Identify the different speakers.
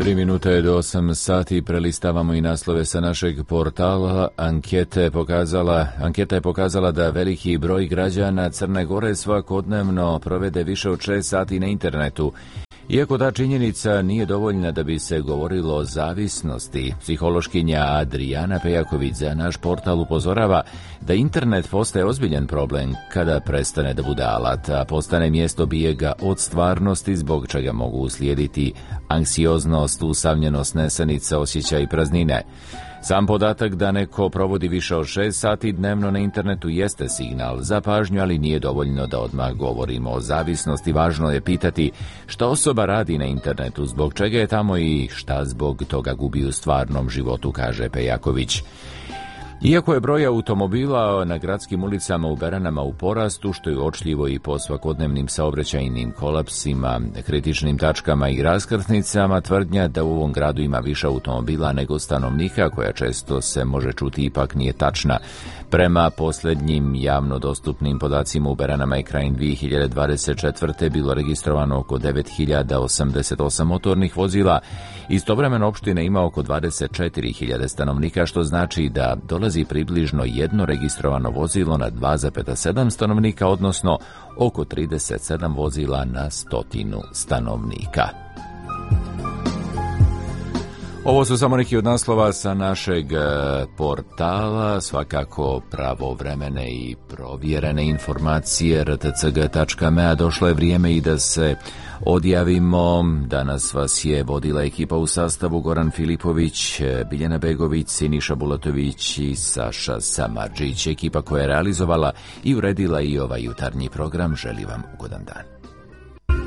Speaker 1: 3 minute do 8 sati prelistavamo i naslove sa našeg portala. Anketa je pokazala da veliki broj građana Crne Gore svakodnevno provede više od 6 sati na internetu. Iako ta činjenica nije dovoljna da bi se govorilo o zavisnosti, psihološkinja Adrijana Pejaković za naš portal upozorava da internet postaje ozbiljan problem kada prestane da bude alat, a postane mjesto bijega od stvarnosti, zbog čega mogu uslijediti anksioznost, usamljenost, nesanica, osjećaj praznine. Sam podatak da neko provodi više od 6 sati dnevno na internetu jeste signal za pažnju, ali nije dovoljno da odmah govorimo o zavisnosti. Važno je pitati šta osoba radi na internetu, zbog čega je tamo i šta zbog toga gubi u stvarnom životu, kaže Pejaković. Iako je broj automobila na gradskim ulicama u Beranama u porastu, što je uočljivo i po svakodnevnim saobraćajnim kolapsima, kritičnim tačkama i raskrsnicama, tvrdnja da u ovom gradu ima više automobila nego stanovnika, koja često se može čuti, ipak nije tačna. Prema posljednjim javno dostupnim podacima u Beranama je krajem 2024. bilo registrovano oko 9088 motornih vozila. Istovremeno opština ima oko 24.000 stanovnika, što znači da dolazi približno jedno registrovano vozilo na 2,7 stanovnika, odnosno oko 37 vozila na 100 stanovnika. Ovo su samo neki od naslova sa našeg portala, svakako pravovremene i provjerene informacije rtcg.me. Došlo je vrijeme i da se odjavimo. Danas vas je vodila ekipa u sastavu Goran Filipović, Biljana Begović, Siniša Bulatović i Saša Samardžić. Ekipa koja je realizovala i uredila i ovaj jutarnji program. Želim vam ugodan dan.